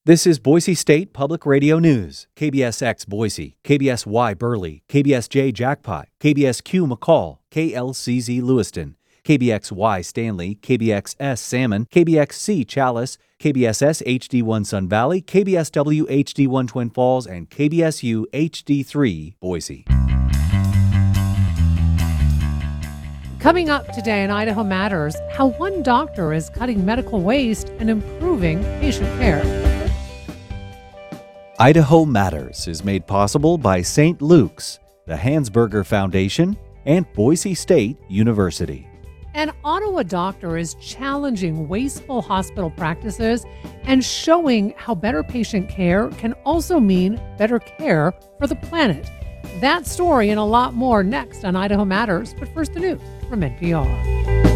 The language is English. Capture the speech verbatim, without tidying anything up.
This is Boise State Public Radio News. K B S X Boise, K B S Y Burley, K B S J Jackpot, K B S Q McCall, K L C Z Lewiston, K B X Y Stanley, K B X S Salmon, K B X C Chalice, K B S S H D one Sun Valley, K B S W H D one Twin Falls, and K B S U H D three Boise. Coming up today in Idaho Matters, how one doctor is cutting medical waste and improving patient care. Idaho Matters is made possible by Saint Luke's, the Hansberger Foundation, and Boise State University. An Ottawa doctor is challenging wasteful hospital practices and showing how better patient care can also mean better care for the planet. That story and a lot more next on Idaho Matters, but first the news from N P R.